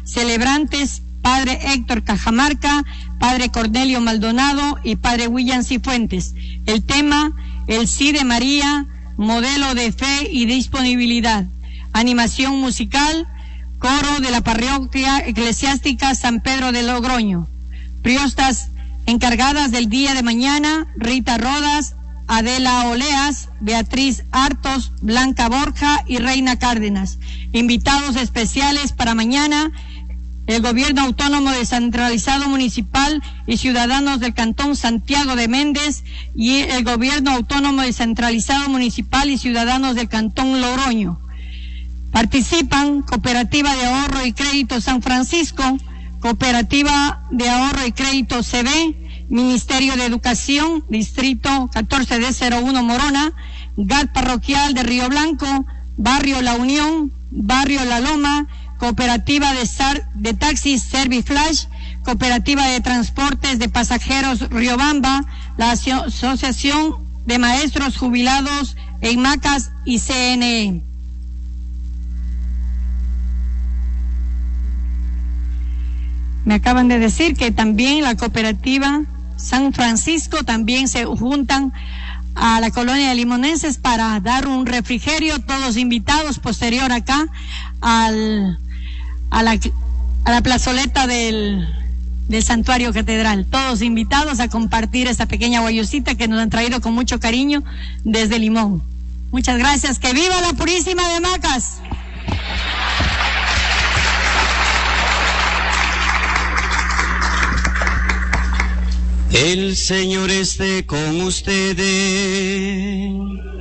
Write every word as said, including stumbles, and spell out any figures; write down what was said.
Celebrantes: Padre Héctor Cajamarca, Padre Cornelio Maldonado y Padre William Cifuentes. El tema: el sí de María, modelo de fe y disponibilidad. Animación musical: coro de la parroquia eclesiástica San Pedro de Logroño. Priostas encargadas del día de mañana: Rita Rodas, Adela Oleas, Beatriz Hartos, Blanca Borja y Reina Cárdenas. Invitados especiales para mañana: el Gobierno Autónomo Descentralizado Municipal y ciudadanos del Cantón Santiago de Méndez y el Gobierno Autónomo Descentralizado Municipal y ciudadanos del Cantón Logroño. Participan Cooperativa de Ahorro y Crédito San Francisco, Cooperativa de Ahorro y Crédito C B, Ministerio de Educación, Distrito catorce D cero uno Morona, G A T Parroquial de Río Blanco, Barrio La Unión, Barrio La Loma, Cooperativa de, Sar, de Taxis Serviflash, Cooperativa de Transportes de Pasajeros Riobamba, la Asociación de Maestros Jubilados en Macas y C N E. Me acaban de decir que también la Cooperativa San Francisco también se juntan a la colonia de limonenses para dar un refrigerio, todos invitados posterior acá al, a, la, a la plazoleta del, del Santuario Catedral, todos invitados a compartir esta pequeña guayosita que nos han traído con mucho cariño desde Limón. Muchas gracias. ¡Que viva la Purísima de Macas! El Señor esté con ustedes.